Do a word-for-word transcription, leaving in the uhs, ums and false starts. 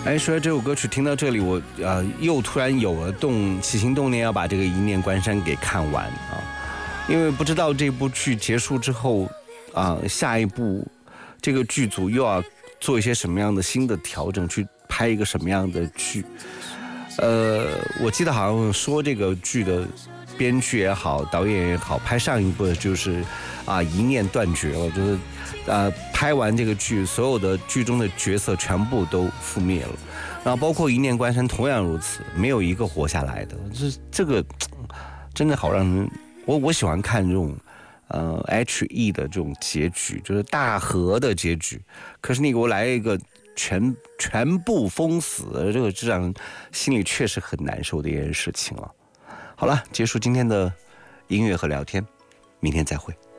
哎，说到这首歌曲，听到这里我呃又突然有了动起心动念要把这个《一念关山》给看完啊，因为不知道这部剧结束之后啊、呃，下一部这个剧组又要做一些什么样的新的调整，去拍一个什么样的剧。呃，我记得好像说这个剧的编剧也好，导演也好，拍上一部的就是啊一念断绝了，就是呃拍完这个剧，所有的剧中的角色全部都覆灭了，然后包括一念关山同样如此，没有一个活下来的。这这个真的好让人，我我喜欢看这种呃 H E 的这种结局，就是大和的结局。可是你给我来一个全全部封死，这个这让人心里确实很难受的一件事情啊。好了，结束今天的音乐和聊天，明天再会。